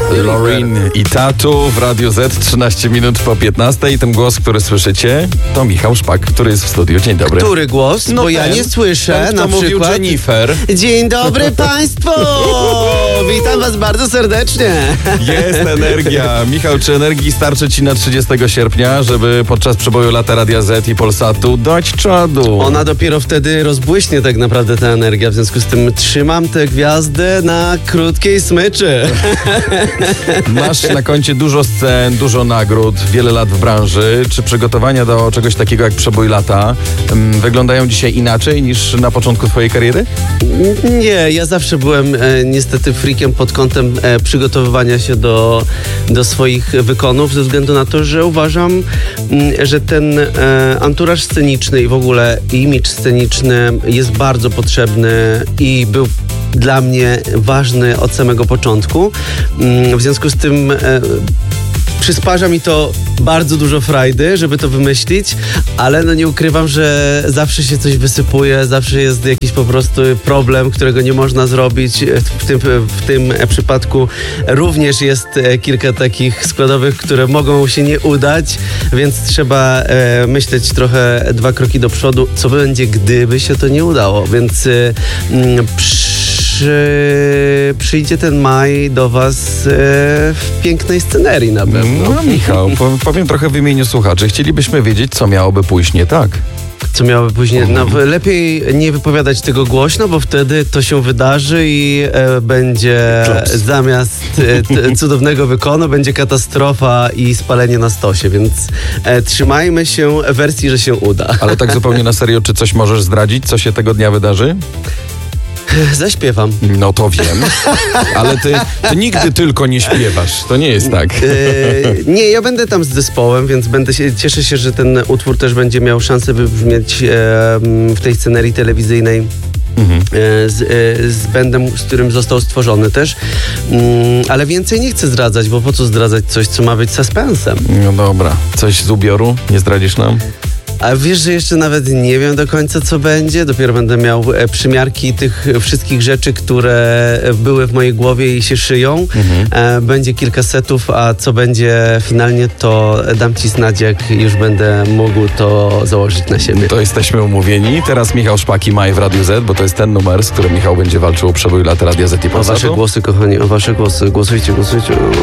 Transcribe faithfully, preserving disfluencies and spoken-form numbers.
Loreen i Tatu w Radiu Z, trzynaście minut po piętnastej. Ten głos, który słyszycie, to Michał Szpak, który jest w studiu. Dzień dobry. Który głos? No Bo ten, ja nie słyszę. ten, na kto mówił przykład. Jennifer. Dzień dobry Państwu! Witam Was bardzo serdecznie. Jest energia. Michał, czy energii starczy Ci na trzydziestego sierpnia, żeby podczas przeboju lata Radia Z i Polsatu dać czadu? Ona dopiero wtedy rozbłyśnie tak naprawdę ta energia. W związku z tym trzymam tę gwiazdę na krótkiej smyczy. Masz na koncie dużo scen, dużo nagród, wiele lat w branży. Czy przygotowania do czegoś takiego jak przebój lata um, wyglądają dzisiaj inaczej niż na początku twojej kariery? Nie, ja zawsze byłem e, niestety freakiem pod kątem e, przygotowywania się do, do swoich wykonów, ze względu na to, że uważam, m, że ten e, anturaż sceniczny i w ogóle imidż sceniczny jest bardzo potrzebny i był dla mnie ważny od samego początku. W związku z tym e, przysparza mi to bardzo dużo frajdy, żeby to wymyślić, ale no nie ukrywam, że zawsze się coś wysypuje, zawsze jest jakiś po prostu problem, którego nie można zrobić. W tym, w tym przypadku również jest kilka takich składowych, które mogą się nie udać, więc trzeba e, myśleć trochę dwa kroki do przodu, co będzie, gdyby się to nie udało. Więc e, przy Czy przyjdzie ten maj do Was e, w pięknej scenerii na pewno. No Michał, powiem trochę w imieniu słuchaczy. Chcielibyśmy wiedzieć, co miałoby pójść nie tak. Co miałoby później? No, lepiej nie wypowiadać tego głośno, bo wtedy to się wydarzy i e, będzie Klops. zamiast e, t, cudownego wykonu będzie katastrofa i spalenie na stosie, więc e, trzymajmy się wersji, że się uda. Ale tak zupełnie na serio, czy coś możesz zdradzić, co się tego dnia wydarzy? Zaśpiewam. No to wiem, ale ty, ty nigdy tylko nie śpiewasz, to nie jest tak. E, nie, ja będę tam z zespołem, więc będę się, cieszę się, że ten utwór też będzie miał szansę wybrzmieć e, w tej scenerii telewizyjnej. Mhm. Z, z bandem, z którym został stworzony też. Ale więcej nie chcę zdradzać, bo po co zdradzać coś, co ma być suspensem? No dobra, coś z ubioru nie zdradzisz nam? A wiesz, że jeszcze nawet nie wiem do końca, co będzie. Dopiero będę miał e, przymiarki tych wszystkich rzeczy, które były w mojej głowie i się szyją. Mhm. E, będzie kilka setów, a co będzie finalnie, to dam Ci znać, jak już będę mógł to założyć na siebie. To jesteśmy umówieni. Teraz Michał Szpak i Maj w Radiu Z, bo to jest ten numer, z którym Michał będzie walczył o przebój lat Radia Z i O Polsatu. Wasze głosy, kochani, o Wasze głosy. Głosujcie, głosujcie.